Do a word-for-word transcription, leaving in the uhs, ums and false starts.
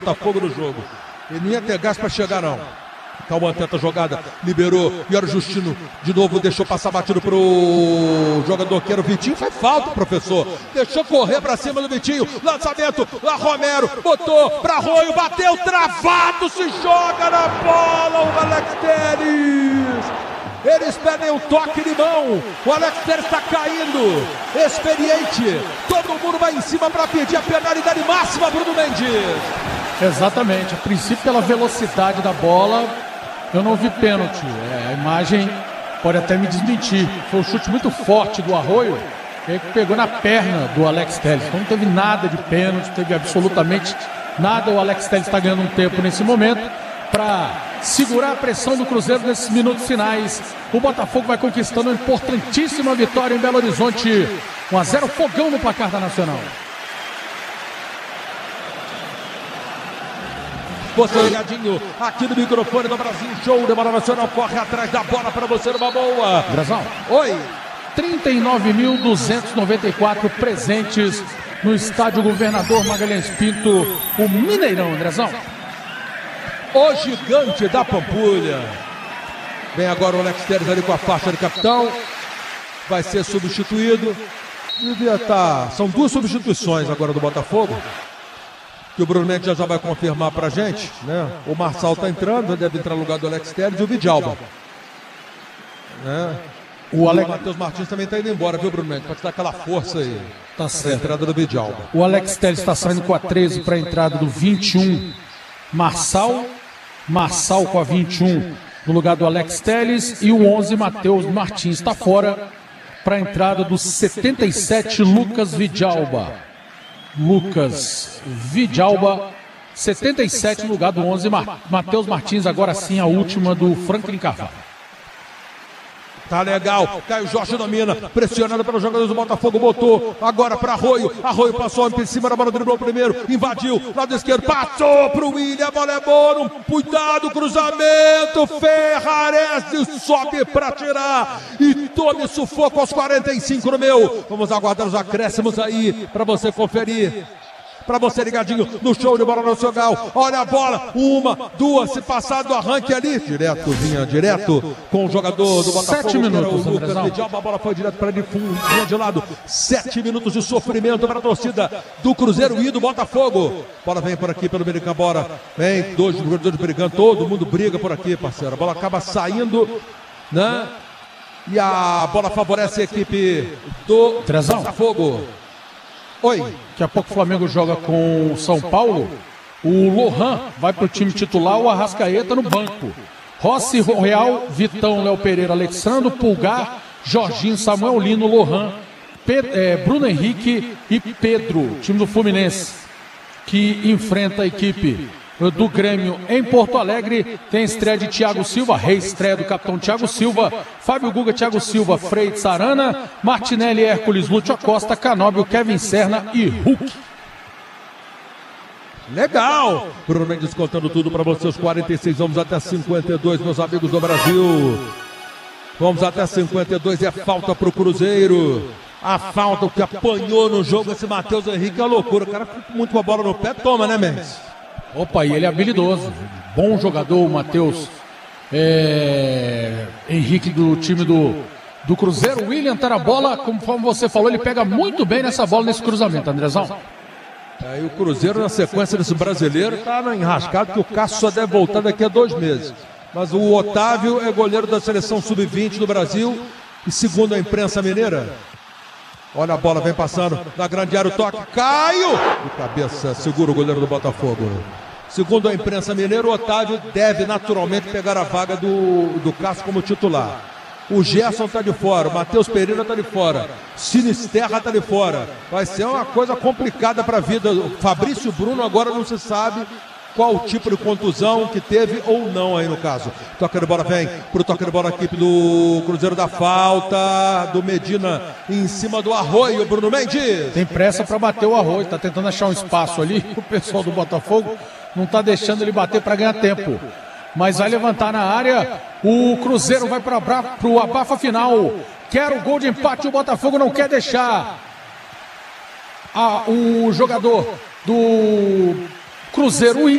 Botafogo no jogo. Ele não ia ter gás para chegar, não. Cauã tenta a jogada, liberou, e era o Justino de novo, deixou passar batido pro jogador que era o Vitinho. Foi falta, professor. Deixou correr para cima do Vitinho. Lançamento, lá Romero, botou para Arroio, bateu, travado, se joga na bola o Alex Telles. Eles pedem um toque de mão. O Alex Telles está caindo. Experiente. Todo mundo vai em cima para pedir a penalidade máxima, Bruno Mendes. Exatamente. A princípio, pela velocidade da bola, eu não vi pênalti. É, a imagem pode até me desmentir. Foi um chute muito forte do Arroio, que pegou na perna do Alex Telles. Então não teve nada de pênalti, não teve absolutamente nada. O Alex Telles está ganhando um tempo nesse momento para segurar a pressão do Cruzeiro nesses minutos finais. O Botafogo vai conquistando uma importantíssima vitória em Belo Horizonte. um a zero, fogão no placar da Nacional. Você ligadinho aqui no microfone do Brasil Show, Demora Nacional corre atrás da bola para você numa boa. Drazão. Oi. trinta e nove mil duzentos e noventa e quatro presentes no estádio Governador Magalhães Pinto, o Mineirão, Drazão. O gigante da Pampulha. Vem agora o Alex Telles ali com a faixa de capitão. Vai ser substituído. Devia estar. São duas substituições agora do Botafogo, que o Bruno Mendes já, já vai confirmar pra gente, né? O Marçal tá entrando, deve entrar no lugar do Alex Telles, e o Vidalba, né? O, Ale... o Matheus Martins também tá indo embora, viu, Bruno Mendes? Pra te dar aquela força aí. Tá certo. A entrada do Vidalba. O Alex Telles está saindo com a treze para a entrada do vinte e um. Marçal, Marçal com a vinte e um no lugar do Alex Telles, e o onze, Matheus Martins, está fora para a entrada do setenta e sete, Lucas Vidalba. Lucas Vidalba, setenta e sete no lugar do onze, Matheus Martins, agora sim a última do Franklin Carvalho. Tá legal, Caio Jorge domina, pressionado pelos jogadores do Botafogo, botou agora para Arroio, Arroio passou em cima da bola, driblou primeiro, invadiu, lado esquerdo, passou pro William, a bola é boa, cuidado, cruzamento, Ferrarese sobe para tirar e tome sufoco aos quarenta e cinco no meu. Vamos aguardar os acréscimos aí para você conferir. Para você ligadinho no show de bola nacional. Olha a bola, uma, duas, se passar do arranque ali, direto, vinha direto com o jogador do Botafogo. Sete minutos, o Lucas Vidalba, a bola foi direto para ele, vinha de lado. Sete minutos de sofrimento para a torcida do Cruzeiro e do Botafogo. Bola vem por aqui pelo meio de campo, bora. Vem, dois jogadores brigando, todo mundo briga por aqui, parceiro. A bola acaba saindo, né? E a bola favorece a equipe do Trezão. Botafogo. Oi. Daqui a pouco o Flamengo joga com o São Paulo. O Lohan vai para o time titular, o Arrascaeta no banco. Rossi, Real, Vitão, Léo Pereira, Alexandre, Pulgar, Jorginho, Samuel Lino, Lohan, Pe- é, Bruno Henrique e Pedro, time do Fluminense, que enfrenta a equipe do Grêmio em Porto Alegre. Tem estreia de Thiago Silva, reestreia do capitão Thiago Silva, Fábio Guga, Thiago Silva, Freitas Arana, Martinelli, Hércules, Lúcio Acosta, Canóbio, Kevin Serna e Hulk. Legal! Bruno Mendes contando tudo para vocês, quarenta e seis, vamos até cinquenta e dois, meus amigos do Brasil. Vamos até cinquenta e dois, é falta pro Cruzeiro. A falta que apanhou no jogo esse Matheus Henrique é uma loucura. O cara fica muito com a bola no pé, toma, né, Mendes? Opa, e ele é habilidoso, bom jogador, o Matheus é, Henrique do time do, do Cruzeiro. O William tá na bola, conforme você falou, ele pega muito bem nessa bola, nesse cruzamento, Andrezão. É, e o Cruzeiro na sequência desse brasileiro tá enrascado, que o Cássio só deve voltar daqui a dois meses. Mas o Otávio é goleiro da seleção sub vinte do Brasil e segundo a imprensa mineira, olha a bola, vem passando na grande área, o toque, Caio! De cabeça, segura o goleiro do Botafogo. Segundo a imprensa mineira, o Otávio deve naturalmente pegar a vaga do, do Cássio como titular. O Gerson tá de fora, o Matheus Pereira tá de fora, Sinisterra tá de fora. Vai ser uma coisa complicada para a vida. O Fabrício Bruno agora não se sabe qual o tipo de contusão que teve ou não aí no caso. Toca de bola vem pro toque de bola a equipe do Cruzeiro, da falta do Medina em cima do Arroio, Bruno Mendes. Tem pressa para bater o Arroio, tá tentando achar um espaço ali. O pessoal do Botafogo não tá deixando ele bater para ganhar tempo. Mas vai levantar na área. O Cruzeiro vai para o abafa final. Quer o gol de empate, o Botafogo não quer deixar. Ah, o jogador do Cruzeiro,